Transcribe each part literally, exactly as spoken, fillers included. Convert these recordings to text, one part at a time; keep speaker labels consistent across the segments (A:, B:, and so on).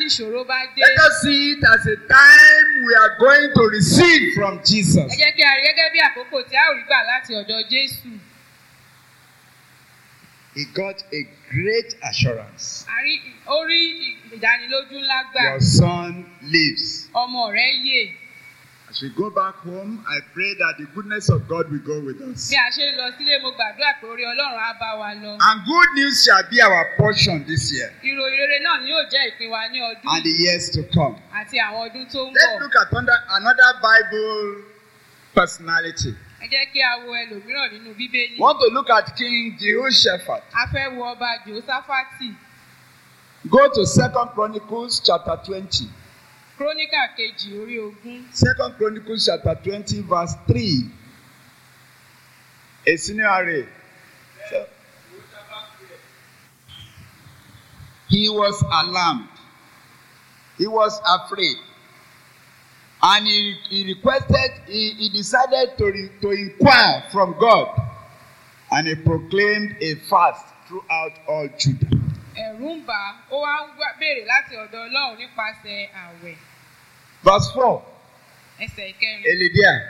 A: ìṣòro bá dé.
B: Let us see it as a time we are going to receive from Jesus.
A: Ẹ jẹ́ kí a rí gẹ́gẹ́ bí àkókò tí a ò rí gbà láti ọ̀dọ̀ Jésù.
B: He got a great assurance.
A: A rí ó rí ìdánilójú ńlá gbà.
B: Your son lives.
A: Ọmọ rẹ̀ yè.
B: As we go back home, I pray that the goodness of God will go with us.
A: Bí a ṣe ń lọ sílé, mo gbàdúrà pé orí Ọlọ́run á bá wa lọ.
B: And good news shall be our portion this year
A: Ìròyìn rere náà ni yóò jẹ́ ìpín wa ní ọdún
B: and the years to come.
A: àti àwọn ọdún tó ń
B: Let's
A: bọ̀.
B: look at under, another Bible personality.
A: Ẹ jẹ́ kí a wo ẹlòmíràn nínú Bíbélì.
B: We want to look at King Jehoshaphat.
A: A fẹ́ wo ọba Jèhóṣáfátì.
B: Go to Second Chronicles chapter twenty.
A: Króníkà kejì orí ogún.
B: Second Chronicles chapter twenty verse three. A senior array. So, he was alarmed. He was afraid. And he, he requested, he, he decided to, re, to inquire from God. And he proclaimed a fast throughout all Judah.
A: Ẹ̀rù ń bà á, ó wá ń béèrè láti ọ̀dọ̀ Ọlọ́run nípasẹ̀ ààwẹ̀.
B: Verse four.
A: Ẹsẹ̀ ìkẹrin.
B: Elidia.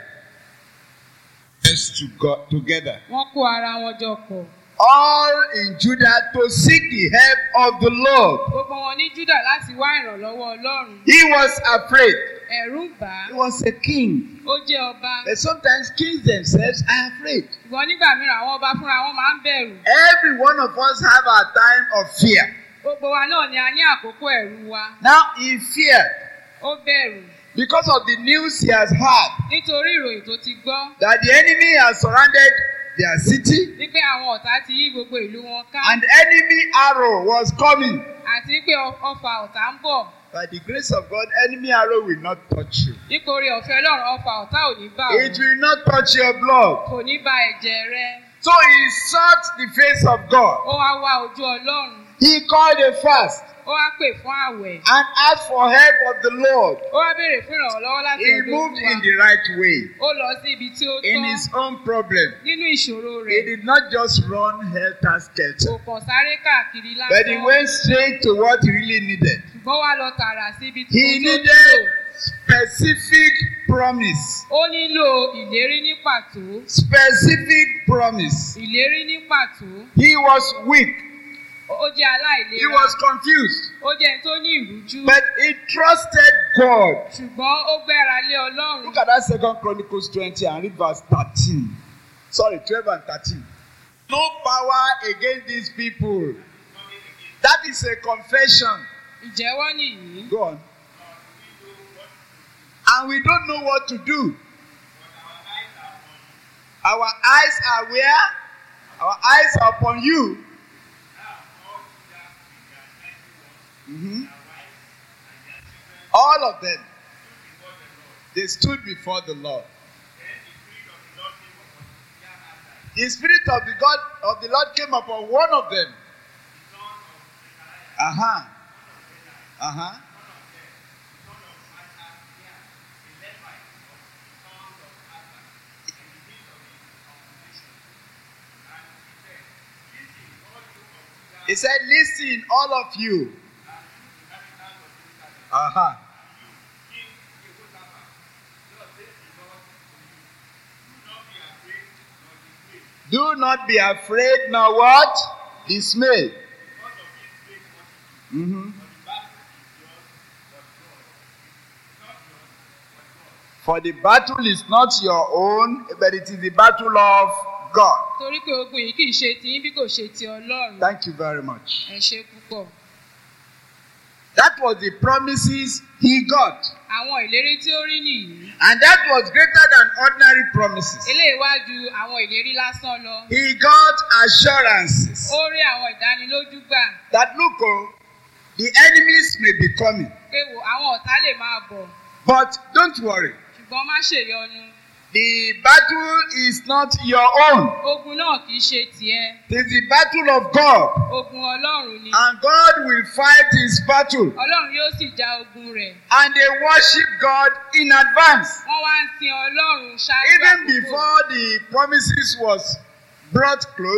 B: Let's to God together.
A: Wọ́n kó ara wọn jọ pọ̀.
B: All in Judah to seek the help of the Lord.
A: Gbogbo wọn ní Júdà láti wá ìrànlọ́wọ́ Ọlọ́run.
B: He was afraid.
A: Ẹ̀rù ń bà á.
B: He was a king.
A: Ó jẹ́ ọba.
B: But sometimes kings themselves are afraid.
A: Ṣùgbọ́n nígbà mìíràn àwọn ọba fúnra wọn máa ń bẹ̀rù.
B: Every one of us have our time of fear.
A: Gbogbo wa náà ni a ní àkókò ẹ̀rù wa.
B: Now he feared
A: Ó bẹ̀rù.
B: because of the news he has heard
A: Nítorí ìròyìn tó ti gbọ́.
B: that the enemy has surrounded their city
A: Wípé àwọn ọ̀tá ti yí gbogbo ìlú wọn ká.
B: and enemy arrow was coming.
A: Àti pé ọfà ọ̀tá ń bọ̀.
B: By the grace of God, enemy arrow will not touch you.
A: Nítorí ọ̀fẹ́ Ọlọ́run ọfà ọ̀tá ò ní bá
B: It
A: ọ.
B: will not touch your blood.
A: Kò ní ba ẹ̀jẹ̀ rẹ.
B: So he sought the face of God.
A: Ó wá wá ojú Ọlọ́run.
B: He called a fast
A: Ó wá pè fún ààwẹ̀.
B: and asked for help of the Lord.
A: Ó wá béèrè fún ìrànlọ́wọ́ láti
B: He
A: ọ̀dọ̀
B: moved in
A: Olúwa.
B: the right way
A: Ó lọ sí ibi tí ó
B: in
A: tọ́
B: his own problem.
A: nínú ìṣòro
B: He
A: rẹ̀.
B: did not just run helter skelter,
A: Kò kàn sáré káàkiri
B: but he
A: lásán.
B: went straight to what he really needed.
A: Ṣùgbọ́n wá lọ tààrà sí ibi tí
B: He
A: ó tó nílò.
B: needed specific promise.
A: Ó nílò ìlérí ní pàtó.
B: Specific promise.
A: Ìlérí ní pàtó.
B: He was weak.
A: Ó jẹ́ aláìlera.
B: He was confused.
A: Ó jẹ́ ẹni tó ní ìrújú.
B: But he trusted God.
A: Ṣùgbọ́n ó gbára lé Ọlọ́run.
B: Look at that Second Chronicles twenty and read verse thirteen. Sorry, twelve and thirteen. No power against these people. That is a confession.
A: Ìjẹ́wọ́ nìyí.
B: Go on. And we don't know what to do. Our eyes are where? Our eyes are upon you. Mm-hmm. All of them. They stood before the Lord. The Spirit of the God of the Lord came upon one of them. Uh-huh. Uh-huh. He said, listen, all of you. Uh-huh. Do not be afraid, nor what? Dismay. Mm-hmm. For the battle is not your own, but it is the battle of God.
A: Torí pé ogun yìí kì í ṣe tiyín bí kò ṣe ti Ọlọ́run.
B: Thank you very much.
A: Ẹ ṣé púpọ̀.
B: That was the promises he got.
A: Àwọn ìlérí tí ó rí nìyí.
B: And that was greater than ordinary promises.
A: Eléyìí wá ju àwọn ìlérí lásán lọ.
B: He got assurances
A: Ó rí àwọn ìdánilójú gbà.
B: that look, oh, the enemies may be coming.
A: Pé wo àwọn ọ̀tá lè máa bọ̀.
B: But don't worry.
A: Ṣùgbọ́n má ṣèyọnu.
B: The battle is not your own.
A: Ogun náà kì í ṣe tiẹ̀.
B: It is the battle of God.
A: Ogun Ọlọ́run ni.
B: And God will fight his battle.
A: Ọlọ́run yóò sì já ogun rẹ̀.
B: And they worship God in advance.
A: Wọ́n wá ń sin Ọlọ́run ṣáájú
B: Even
A: àkókò.
B: before the promises was brought close,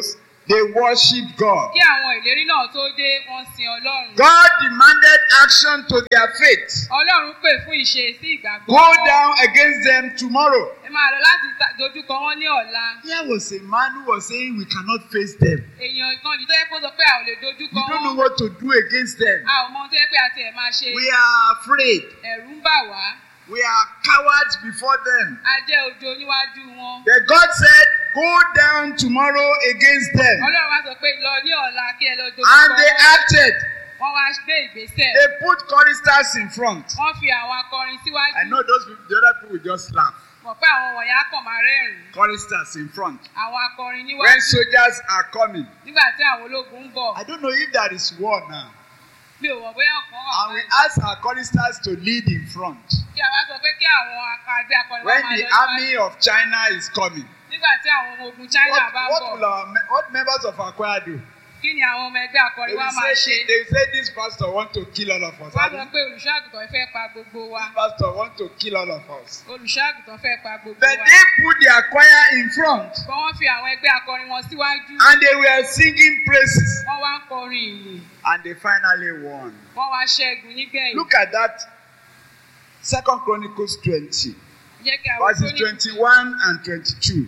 B: they worshiped God.
A: Kí àwọn ìlérí náà tó dé, wọ́n sin Ọlọ́run.
B: God demanded action to their faith.
A: Ọlọ́run pè fún ìṣe sí ìgbàgbọ́
B: Go
A: wọn.
B: down against them tomorrow.
A: Ẹ máa lọ láti ta- dojúkọ wọn ní ọ̀la.
B: Here was a man who was saying we cannot face them.
A: Èèyàn kan ní tó yẹ kó sọ pé a ò lè dojúkọ
B: We don't know
A: wọn.
B: what to do against them.
A: A ò mọ ohun tó yẹ pé a tiẹ̀ máa ṣe.
B: We are afraid.
A: Ẹ̀rù ń bà wá.
B: We are cowards before them.
A: A jẹ́ ojo níwájú wọn.
B: But God said, go down tomorrow against them.
A: Ọlọ́run wá sọ pé lọ ní ọ̀la kí ẹ lọ dojúkọ
B: And they
A: wọn.
B: acted.
A: Wọ́n wá gbé ìgbésẹ̀.
B: They put choristers in front.
A: Wọ́n fi àwọn akọrin síwájú.
B: I know those people, the other people will just laugh.
A: Mọ̀ pé àwọn wọ̀nyí á kàn máa rẹ́rìn-ín.
B: Choristers in front.
A: Àwọn akọrin
B: When
A: níwájú.
B: soldiers are coming.
A: Nígbà tí àwọn ológun ń bọ̀.
B: I don't know if there is war now.
A: Mi ò wọ̀ bóyá ọ̀kan wà
B: And we
A: báyìí.
B: ask our choristers to lead in front.
A: Kí a wá sọ pé kí àwọn akọrin akọrin wá
B: When
A: máa
B: the
A: lọ
B: army
A: síwájú.
B: of China is coming.
A: Nígbà tí àwọn ọmọ ogun China
B: What,
A: bá ń
B: what
A: bọ̀.
B: will our me- what members of our choir do?
A: Kí ni àwọn ọmọ ẹgbẹ́
B: They
A: akọrin
B: will
A: wá máa
B: say,
A: ṣe?
B: they will say this pastor want to kill all of us.
A: Wọ́n á
B: Abi?
A: sọ pé olùṣọ́àgùtàn fẹ́ pa gbogbo wa.
B: This pastor want to kill all of us.
A: Olùṣọ́àgùtàn fẹ́ pa gbogbo
B: But
A: wa.
B: they put their choir in front
A: Ṣùgbọ́n wọ́n fi àwọn ẹgbẹ́ akọrin wọn síwájú.
B: and they were singing praises
A: Wọ́n wá ń kọrin ìyìn.
B: and they finally won.
A: Wọ́n wá ṣẹ́gun nígbẹ̀yìn.
B: Look at that. Second Chronicles twenty,
A: Jẹ́ kí àwọn
B: verses
A: tó ní
B: twenty-one and twenty-two.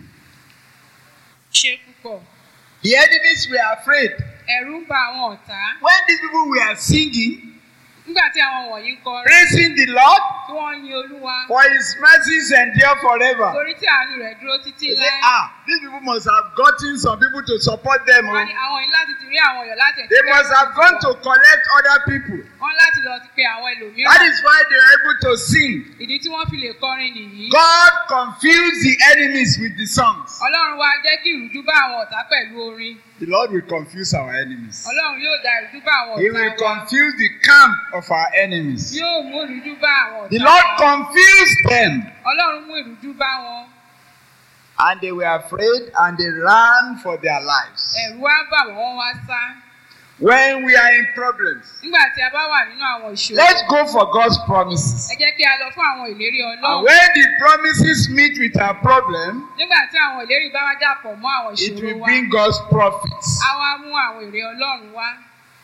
A: ṣe púpọ̀.
B: The enemies were afraid.
A: Ẹ̀rù ń ba àwọn ọ̀tá.
B: When these people were singing,
A: Nígbà tí àwọn wọ̀nyí ń kọrin.
B: praising the Lord,
A: Tí wọ́n ń yin Olúwa.
B: for his mercies endure forever.
A: Torí tí àánú rẹ̀ dúró títí
B: They say,
A: láé.
B: ah, these people must have gotten some people to support them.
A: Wọ́n ní
B: Oh.
A: àwọn yìí láti ti rí àwọn èèyàn láti
B: They
A: ẹ̀ka
B: must have gone to collect other people.
A: Wọ́n láti lọ ti pe àwọn ẹlòmíràn.
B: That is why they were able to sing.
A: Ìdí tí wọ́n fi lè kọrin nìyí.
B: God confused the enemies with the songs.
A: Ọlọ́run wá jẹ́ kí ìrújú bá àwọn ọ̀tá pẹ̀lú orin.
B: The Lord will confuse our enemies.
A: Ọlọ́run yóò da ìrújú bá àwọn
B: He
A: ọ̀tá
B: will
A: wa.
B: confuse the camp of our enemies.
A: Yóò mú ìrújú bá àwọn
B: The
A: ọ̀tá
B: Lord
A: wa.
B: confused them.
A: Ọlọ́run mú ìrújú bá wọn.
B: And they were afraid and they ran for their lives.
A: Ẹ̀rù wá bà wọ́n, wọ́n wá sá.
B: When we are in problems,
A: Nígbà tí a bá wà nínú àwọn ìṣòro.
B: let's go for God's promises.
A: Ẹ jẹ́ kí a lọ fún àwọn ìlérí
B: And
A: Ọlọ́run.
B: when the promises meet with our problem,
A: Nígbà tí àwọn ìlérí bá wá dàpọ̀ mọ́ àwọn
B: it
A: ìṣòro
B: will
A: wa.
B: bring God's profits.
A: A wá mú àwọn èrè Ọlọ́run wá.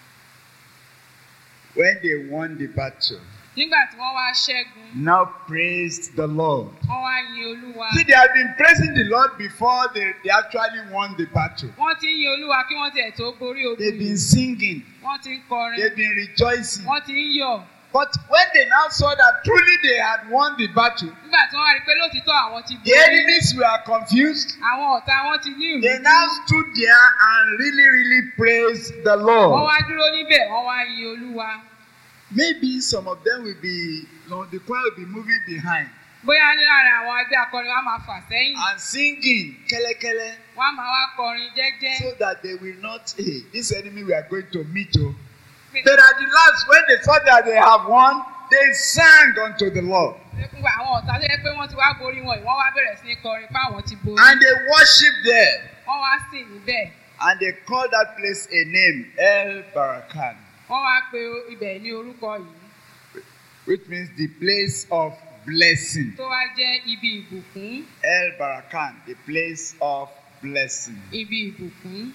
B: When they won the battle,
A: Nígbà tí wọ́n wá ṣẹ́gun.
B: now praised the Lord.
A: Wọ́n wá yin Olúwa.
B: See, they have been praising the Lord before they, they actually won the battle.
A: Wọ́n ti ń yin Olúwa kí wọ́n tiẹ̀ tó borí ogun
B: They've been
A: yìí.
B: singing,
A: Wọ́n ti ń kọrin.
B: they've been rejoicing.
A: Wọ́n ti ń yọ̀.
B: But when they now saw that truly they had won the battle,
A: Nígbà tí wọ́n wá rí i pé lóòtítọ́ àwọn ti
B: the
A: borí.
B: enemies were confused.
A: Àwọn ọ̀tá wọn ti ní
B: They
A: ìrújú.
B: now stood there and really, really praised the
A: Wọ́n
B: Lord.
A: wá dúró níbẹ̀, wọ́n wá yin Olúwa.
B: Maybe some of them will be, you know, the choir will be moving behind
A: Bóyá ní láàrin àwọn ẹgbẹ́ akọrin wa máa fà sẹ́yìn.
B: and singing kẹ́lẹ́kẹ́lẹ́
A: Wọ́n á máa wá kọrin jẹ́jẹ́.
B: so that they will not, hey, this enemy we are going to meet. Oh. But at the last, when they saw that they have won, they sang unto the Lord.
A: Nígbà àwọn ọ̀tá tó yẹ pé wọ́n ti wá borí wọn yìí, wọ́n wá bẹ̀rẹ̀ sí ní kọrin pé àwọn ti borí.
B: And they worshiped there.
A: Wọ́n wá sìn níbẹ̀.
B: And they called that place a name, El Barakan,
A: Wọ́n wá pe ibẹ̀ ní orúkọ yìí
B: which means the place of blessing.
A: tó wá jẹ́ ibi ìbùkún.
B: El Barakan, the place of blessing.
A: Ibi ìbùkún.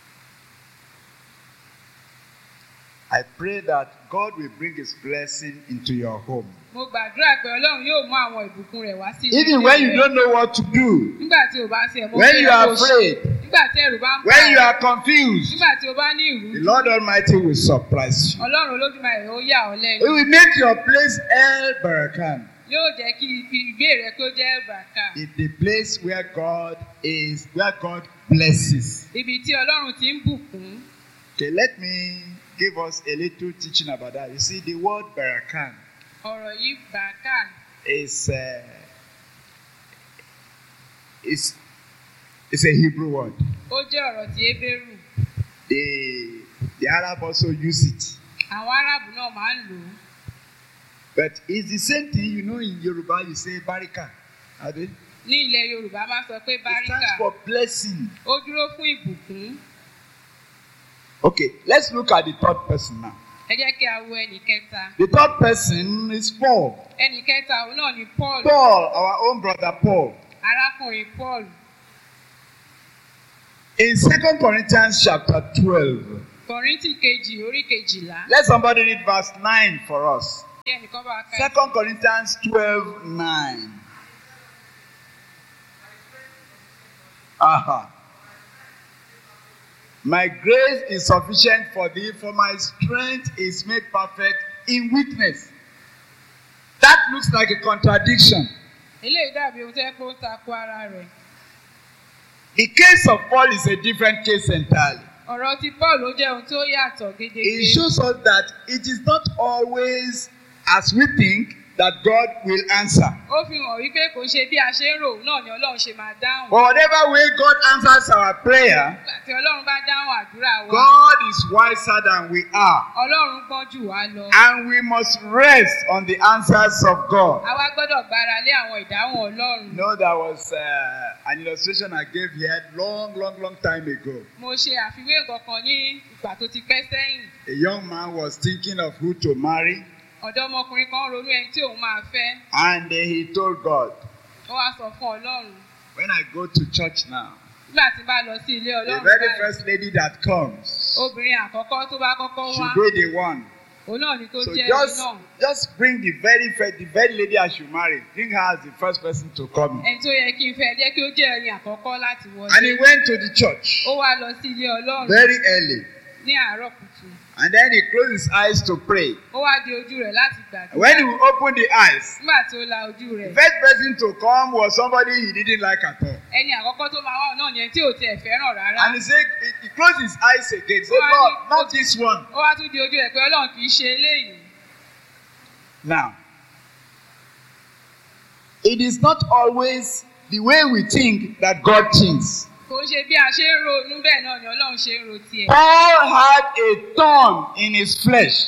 B: I pray that God will bring his blessing into your home.
A: Mo gbàdúrà pé Ọlọ́run yóò mú àwọn ìbùkún rẹ̀ wá sí
B: Even
A: ilé
B: when you
A: rẹ.
B: don't know what to do,
A: Nígbà tí o bá ṣe ẹ̀mọ́
B: when you are afraid,
A: Nígbà tí ẹ̀rù bá ń
B: when you
A: ẹ́.
B: are confused,
A: Nígbà tí o bá ní ìrú.
B: the Lord Almighty will surprise you.
A: Ọlọ́run Olódùmarè ó yà ọ́
B: He
A: lẹ́nu.
B: will make your place El Barakan,
A: Yóò jẹ́ kí ibi ìgbé rẹ kó jẹ́ bàkà.
B: the, the place where God is, where God blesses.
A: Ibi tí Ọlọ́run ti ń bùkún.
B: Okay, let me give us a little teaching about that. You see, the word Barakan
A: Ọ̀rọ̀ yìí bàkà.
B: is uh, is is a Hebrew word.
A: Ó jẹ́ ọ̀rọ̀ tí Hébérù.
B: The the Arab also use it,
A: Àwọn Árábù náà máa ń lò ó.
B: but it's the same thing. You know, in Yoruba you say Barika. Are they?
A: Ní ilẹ̀ Yorùbá máa ń sọ pé
B: It stands
A: báríkà.
B: for blessing.
A: Ó dúró fún ìbùkún.
B: Okay, let's look at the third person now.
A: Ẹ jẹ́ kí a wo ẹnì kẹta.
B: The third person is Paul.
A: Ẹnì kẹta òun náà ni Paul.
B: Paul, our own brother Paul.
A: Arákùnrin Paul.
B: In Second Corinthians chapter twelve,
A: Kọ̀ríńtì kejì orí kejìlá.
B: let somebody read verse nine for us.
A: Kí ẹnìkan bá wa ka
B: Second Corinthians twelve nine. Aha. My grace is sufficient for thee, for my strength is made perfect in weakness. That looks like a contradiction.
A: eléyìí dàbí ohun tẹ́ pé ó ń takò ara rẹ̀.
B: The case of Paul is a different case entirely.
A: Ọ̀rọ̀ ti Paul ó jẹ́ ohun tó yàtọ̀
B: It
A: gédégé.
B: shows us that it is not always as we think that God will answer.
A: Ó fi hàn wípé kò ṣe bí a ṣe ń rò náà ni Ọlọ́run ṣe máa dáhùn.
B: But whatever way God answers our prayer,
A: Nígbà tí Ọlọ́run bá dáhùn àdúrà wa,
B: God is wiser than we are.
A: Ọlọ́run gbọ́n jù wá lọ.
B: And we must rest on the answers of God.
A: Àwa gbọ́dọ̀ gbára lé àwọn ìdáhùn Ọlọ́run.
B: You know, there was uh, an illustration I gave here long, long, long time ago.
A: Mo ṣe àfiwé nǹkan kan ní ìgbà tó ti pẹ́ sẹ́yìn.
B: A young man was thinking of who to marry,
A: Ọ̀dọ́mọkùnrin kan ronú ẹni tí òun máa fẹ́.
B: and uh, he told God,
A: Ó wá sọ fún Ọlọ́run.
B: when I go to church now,
A: Nígbà tí bá lọ sí ilé
B: the
A: Ọlọ́run
B: very
A: báyìí,
B: first lady that comes
A: obìnrin àkọ́kọ́ tó bá kọ́kọ́ wá,
B: should be the one.
A: òun náà ni kó
B: So
A: jẹ́ ẹni
B: just,
A: náà.
B: just bring the very first, the very lady I should marry. Bring her as the first person to come.
A: Ẹni tó yẹ kí n fẹ́ jẹ́ kí ó jẹ́ ẹni àkọ́kọ́ láti
B: And he
A: wọlé.
B: went to the church
A: Ó wá lọ sí ilé Ọlọ́run
B: very early.
A: ní àárọ̀ kùtù.
B: And then he closed his eyes to pray.
A: Ó wá di ojú rẹ̀ láti gbàdúrà.
B: When he opened the eyes,
A: Nígbà tí ó la ojú
B: the
A: rẹ̀,
B: first person to come was somebody he didn't like at all.
A: ẹni àkọ́kọ́ tó máa wá náà ni ẹni tí ò tiẹ̀ fẹ́ràn rárá.
B: And he said, he, he closed his eyes again. He said, Lord, not this one.
A: Ó wá tún di ojú rẹ̀ pé Ọlọ́run kì í ṣe eléyìí.
B: Now, it is not always the way we think that God thinks.
A: Kò ń ṣe bí a ṣe ń ronú bẹ́ẹ̀ náà ni Ọlọ́run ṣe ń ro tiẹ̀.
B: Paul had a thorn in his flesh.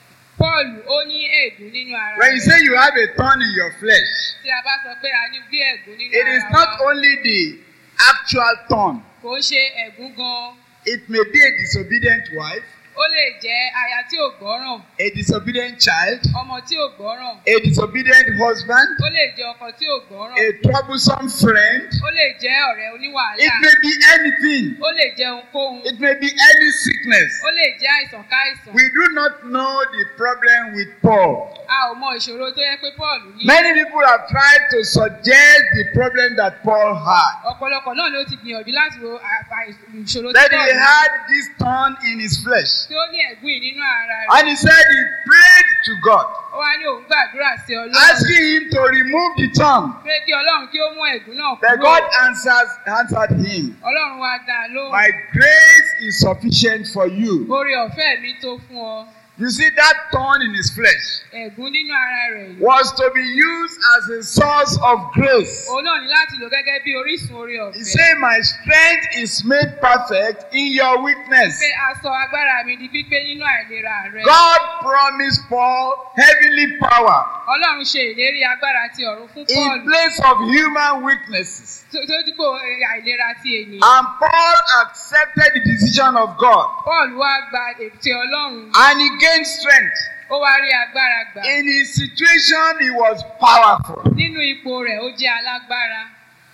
A: Paul ó ní ègún nínú ara
B: When you
A: rẹ̀.
B: say you have a thorn in your flesh,
A: Tí a bá sọ pé a ní bí ègún nínú
B: it is
A: ara
B: not
A: wa,
B: only the actual thorn.
A: kò ń ṣe ègún gan-an.
B: It may be a disobedient wife,
A: Ó lè jẹ́ aya tí ò gbọ́ràn,
B: a disobedient child,
A: ọmọ tí ò gbọ́ràn.
B: a disobedient husband,
A: Ó lè jẹ́ ọkọ tí ò gbọ́ràn.
B: a troublesome friend.
A: Ó lè jẹ́ ọ̀rẹ́
B: It
A: oníwàhálà.
B: may be anything.
A: Ó lè jẹ́ ohunkóhun.
B: It may be any sickness.
A: Ó lè jẹ́ àìsàn káìsàn.
B: We do not know the problem with Paul.
A: A ò mọ ìṣòro tó yẹ pé Paul ní.
B: Many people have tried to suggest the problem that Paul had.
A: Ọ̀pọ̀lọpọ̀ náà ló ti gbìyànjú láti wo àbá ìṣòro tí
B: That
A: Paul
B: he
A: ní.
B: had this thorn in his flesh.
A: Tí ó ní ẹ̀gún yìí nínú ara rẹ̀.
B: And he said he prayed to God,
A: Ó wá ní òun gbàdúrà sí Ọlọ́run.
B: asking him to remove the thorn.
A: Pé kí Ọlọ́run kí ó mú ẹ̀gún náà
B: But
A: kúrò.
B: God answers, answered him,
A: Ọlọ́run wá dá a lóhùn.
B: my grace is sufficient for you.
A: Oore ọ̀fẹ́ mi tó fún ọ.
B: You see, that thorn in his flesh
A: Ẹ̀gún nínú ara rẹ̀ yìí.
B: was to be used as a source of grace.
A: Òun náà ní láti lò gẹ́gẹ́ bí orísun oore
B: He
A: ọ̀fẹ́.
B: said, my strength is made perfect in your weakness.
A: Pé a sọ agbára mi di pípé nínú àìlera rẹ̀.
B: God promised Paul heavenly power
A: Ọlọ́run ṣe ìlérí agbára ti ọ̀run fún
B: in
A: Paul.
B: place of human weaknesses.
A: Tó tó dípò àìlera ti ènìyàn.
B: And Paul accepted the decision of God
A: Paul wá gba ètè Ọlọ́run.
B: and he gained strength.
A: Ó wá rí agbára gbà.
B: In his situation, he was powerful.
A: Nínú ipò rẹ̀ ó jẹ́ alágbára.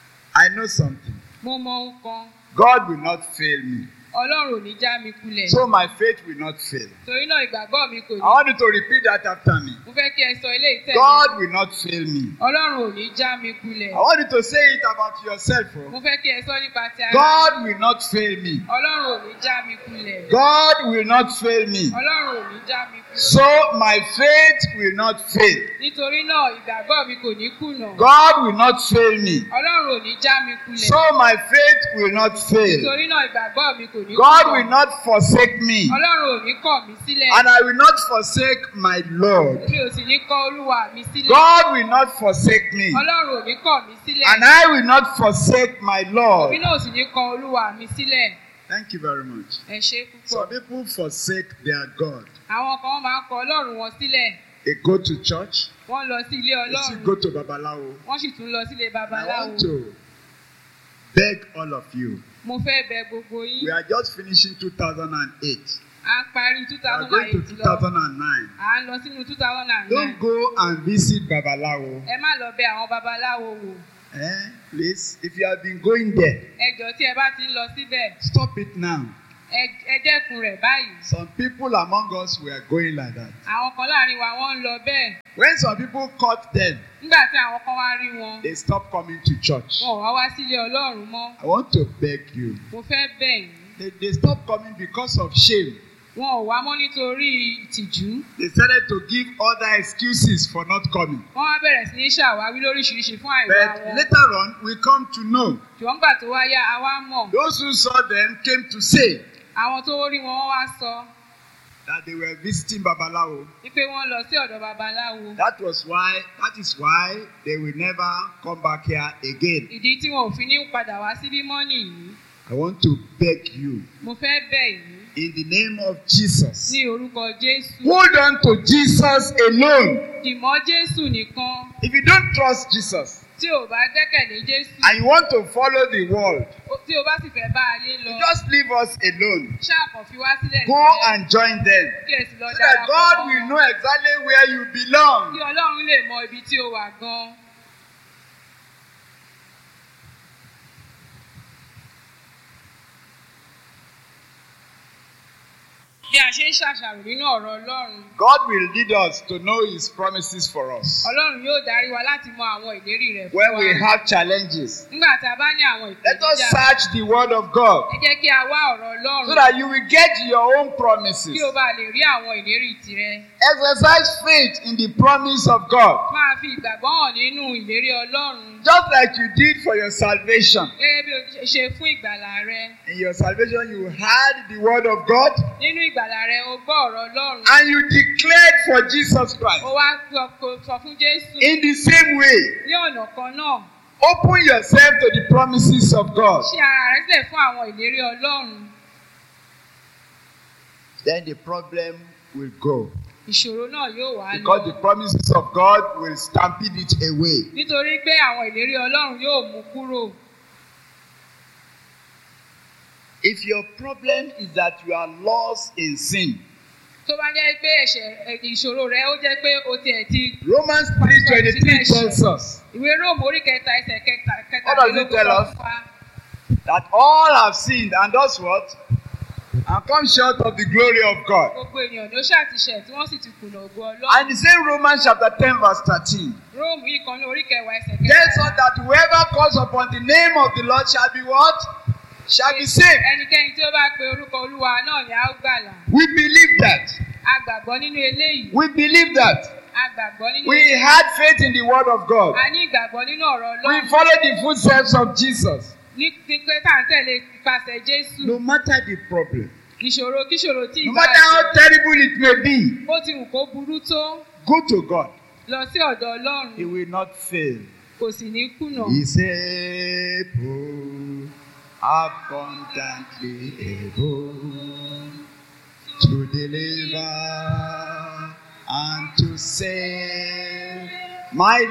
B: I know something.
A: Mo mọ ohun kan.
B: God will not fail me.
A: Ọlọ́run ò ní já mi kulẹ̀.
B: So my faith will not fail.
A: Torí náà ìgbàgbọ́ mi kò
B: I
A: ní.
B: want you to repeat that after me.
A: Mo fẹ́ kí ẹ sọ ilé ìtẹ́ mi.
B: God will not fail me.
A: Ọlọ́run ò ní já mi kulẹ̀.
B: I want you to say it about yourself. oh.
A: Mo fẹ́ kí ẹ sọ nípa ti ara.
B: God will not fail me.
A: Ọlọ́run ò ní já mi kulẹ̀.
B: God will not fail me.
A: Ọlọ́run ò ní já mi kulẹ̀.
B: So my faith will not fail.
A: Nítorí náà ìgbàgbọ́ mi kò ní kùnà.
B: God will not fail me.
A: Ọlọ́run ò ní já mi kulẹ̀.
B: So my faith will not fail.
A: Nítorí náà ìgbàgbọ́ mi kò ní
B: God
A: kùnà.
B: will not forsake me.
A: Ọlọ́run ò ní kọ̀ mí sílẹ̀.
B: And I will not forsake my Lord.
A: Mi ò sì ní kọ̀ Olúwa mi sílẹ̀.
B: God will not forsake me.
A: Ọlọ́run ò ní kọ̀ mí sílẹ̀.
B: And I will not forsake my
A: Mi
B: Lord.
A: náà ò sì ní kọ̀ Olúwa mi sílẹ̀.
B: Thank you very much.
A: Ẹ ṣé
B: Some
A: púpọ̀.
B: people forsake their God.
A: Àwọn kan máa ń kọ̀ Ọlọ́run wọn sílẹ̀.
B: They go to church.
A: Wọ́n lọ sí ilé
B: They still
A: Ọlọ́run.
B: go to Babalawo.
A: Wọ́n sì tún lọ sílé
B: I
A: babaláwo.
B: want to beg all of you.
A: Mo fẹ́ bẹ̀ gbogbo yín.
B: We are just finishing two thousand eight.
A: À ń parí two
B: We are
A: thousand
B: going to
A: eight
B: two
A: lọ.
B: thousand nine.
A: À ń lọ sínú two thousand nine.
B: Don't go and visit Babalawo.
A: Ẹ má lọ bẹ̀ àwọn babaláwo wò.
B: Eh? Please, if you have been going there,
A: Ẹ jọ̀ọ́ tí ẹ bá ti ń lọ síbẹ̀,
B: stop it now.
A: ẹ ẹ dẹ́kun rẹ̀ báyìí.
B: Some people among us were going like that.
A: Àwọn kan láàrin wa wọ́n ń lọ bẹ́ẹ̀.
B: When some people caught them,
A: Nígbà tí àwọn kan wá rí wọn,
B: they stopped coming to church.
A: wọn ò wá wá sílé Ọlọ́run mọ́.
B: I want to beg you.
A: Mo fẹ́ bẹ̀ yín.
B: They, they stopped coming because of shame.
A: Wọn ò wá mọ́ nítorí ìtìjú.
B: They started to give other excuses for not coming.
A: Wọ́n wá bẹ̀rẹ̀ sí ní ṣàwáwí lóríṣiríṣi fún àìwá
B: But
A: wọn.
B: later on, we come to know
A: Ṣùgbọ́n nígbà tó wá yá, a wá mọ̀.
B: those who saw them came to say
A: Àwọn tó rí wọn wọ́n wá sọ
B: that they were visiting Babalawo.
A: wípé wọ́n lọ sí ọ̀dọ̀ babaláwo.
B: That was why, that is why they will never come back here again.
A: Ìdí tí wọn ò fi ní padà wá síbí mọ́ nìyí.
B: I want to beg you
A: Mo fẹ́ bẹ̀ yín
B: in the name of Jesus.
A: ní orúkọ Jésù.
B: Hold on to Jesus alone.
A: Dìmọ́ Jésù nìkan.
B: If you don't trust Jesus
A: Tí o bá gbẹ́kẹ̀lé Jésù,
B: and you want to follow the world,
A: o- tí o bá sì fẹ́ bá ayé lọ,
B: just leave us alone.
A: ṣáàpọ̀ fi wá sílẹ̀
B: Go
A: sílẹ̀,
B: and join them
A: kí ẹ sì lọ
B: so that
A: darapọ̀
B: God
A: mọ́
B: will
A: wọn.
B: know exactly where you belong.
A: Kí Ọlọ́run lè mọ ibi tí o wà gan. Bí a ṣe ń ṣàṣàrò nínú ọ̀rọ̀ Ọlọ́run,
B: God will lead us to know His promises for us.
A: Ọlọ́run yóò darí wa láti mọ àwọn ìlérí rẹ̀ fún
B: When
A: wa.
B: we have challenges,
A: Nígbà tí a bá ní àwọn
B: let us
A: ìpèníjà,
B: search the Word of God
A: ẹ jẹ́ kí a wá ọ̀rọ̀ Ọlọ́run
B: so that you will get your own promises.
A: kí o bá lè rí àwọn ìlérí tirẹ̀.
B: Exercise faith in the promise of God,
A: Máa fi ìgbàgbọ́ hàn nínú ìlérí Ọlọ́run
B: just like you did for your salvation.
A: gẹ́gẹ́ bí o ṣe fún ìgbàlà rẹ.
B: In your salvation, you heard the Word of God
A: Nínú ìgbàlà rẹ, o gbọ́ ọ̀rọ̀ Ọlọ́run.
B: and you declared for Jesus Christ.
A: O wá sọ sọ fún Jésù
B: In the same way,
A: ní ọ̀nà kan náà.
B: open yourself to the promises of God.
A: Ṣí ara rẹ sílẹ̀ fún àwọn ìlérí Ọlọ́run.
B: Then the problem will go.
A: Ìṣòro náà yóò wá
B: Because the
A: lọ.
B: promises of God will stampede it away.
A: Nítorí pé àwọn ìlérí Ọlọ́run yóò mú kúrò.
B: If your problem is that you are lost in sin,
A: Tó bá jẹ́ pé ẹ̀ṣẹ̀ ẹ̀, ìṣòro rẹ ó jẹ́ pé o tiẹ̀ ti.
B: Romans three twenty-three tells us
A: Ìwé Róòmù orí kẹta ẹsẹ̀ kẹta
B: What does it tell us?
A: sọ fún wa.
B: that all have sinned and does what? And come short of the glory of God.
A: Gbogbo ènìyàn ló ṣàtìṣẹ̀ tí wọ́n sì ti kùnà ògo Ọlọ́run.
B: And the same Romans chapter ten verse thirteen
A: Róòmù yìí kan ní orí kẹwàá ẹsẹ̀
B: tells us
A: kẹta.
B: that whoever calls upon the name of the Lord shall be what? Shall be saved.
A: Ẹnikẹ́ni tí ó bá pe orúkọ Olúwa náà ni a ó gbàlà.
B: We believe that.
A: A gbàgbọ́ nínú eléyìí.
B: We believe that.
A: A gbàgbọ́ nínú
B: We
A: eléyìí.
B: had faith in the word of God.
A: A ní ìgbàgbọ́ nínú ọ̀rọ̀
B: We
A: Ọlọ́run.
B: follow the footsteps of Jesus.
A: Ní ti pé tá à ń tẹ̀lé ipasẹ̀ Jésù.
B: No matter the problem,
A: Ìṣòro kíṣòro tí
B: no
A: ìbá
B: matter how terrible it may be,
A: ó ti wù kó burú tó,
B: go to God.
A: lọ sí ọ̀dọ̀ Ọlọ́run.
B: He will not fail.
A: Kò sì ní kùnà.
B: He's able, abundantly able to deliver and to save. My